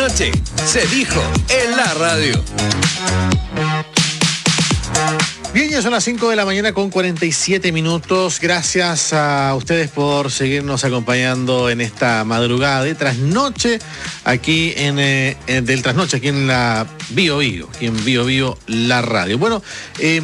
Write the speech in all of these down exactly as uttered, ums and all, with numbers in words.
Noche se dijo en la radio. Bien, ya son las cinco de la mañana con cuarenta y siete minutos. Gracias a ustedes por seguirnos acompañando en esta madrugada de trasnoche aquí en, eh, en del trasnoche aquí en la Bio Bio, aquí en Bio Bio la radio. Bueno, eh,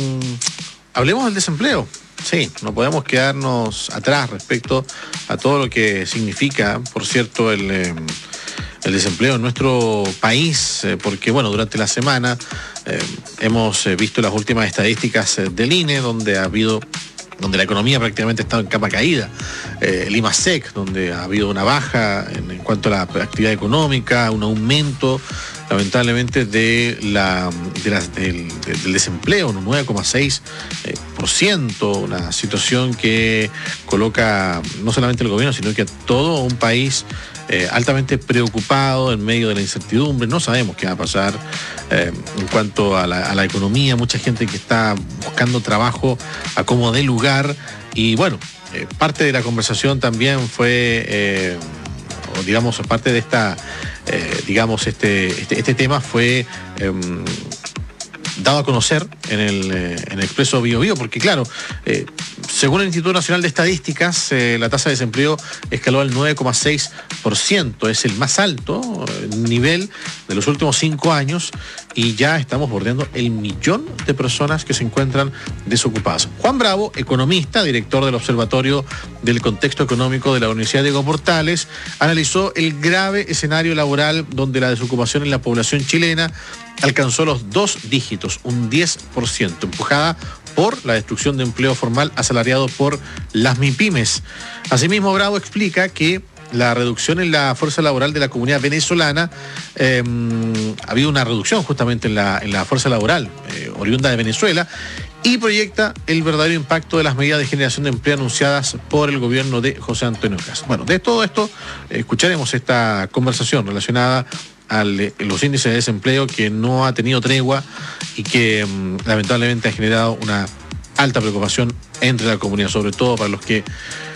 hablemos del desempleo. Sí, no podemos quedarnos atrás respecto a todo lo que significa, por cierto, el eh, el desempleo en nuestro país, eh, porque bueno, durante la semana eh, hemos eh, visto las últimas estadísticas eh, del I N E, donde ha habido, donde la economía prácticamente está en capa caída, eh, el IMASEC, donde ha habido una baja en, en cuanto a la actividad económica, un aumento lamentablemente de la, de la del, del desempleo, un nueve coma seis por ciento, una situación que coloca no solamente el gobierno, sino que a todo un país eh, altamente preocupado en medio de la incertidumbre. No sabemos qué va a pasar eh, en cuanto a la, a la economía, mucha gente que está buscando trabajo a como dé lugar, y bueno, eh, parte de la conversación también fue, eh, o digamos, parte de esta Eh, digamos, este, este, este tema fue eh, dado a conocer en el, eh, en el Expreso Bio Bio, porque claro, eh, según el Instituto Nacional de Estadísticas, eh, la tasa de desempleo escaló al nueve coma seis por ciento, es el más alto nivel de los últimos cinco años, y ya estamos bordeando el millón de personas que se encuentran desocupadas. Juan Bravo, economista, director del Observatorio del Contexto Económico de la Universidad Diego Portales, analizó el grave escenario laboral donde la desocupación en la población chilena alcanzó los dos dígitos, un diez por ciento, empujada por la destrucción de empleo formal asalariado por las MIPYMES. Asimismo, Bravo explica que la reducción en la fuerza laboral de la comunidad venezolana, eh, ha habido una reducción justamente en la, en la fuerza laboral eh, oriunda de Venezuela, y proyecta el verdadero impacto de las medidas de generación de empleo anunciadas por el gobierno de José Antonio Kast. Bueno, de todo esto eh, escucharemos esta conversación relacionada a los índices de desempleo, que no ha tenido tregua y que um, lamentablemente ha generado una alta preocupación entre la comunidad, sobre todo para los que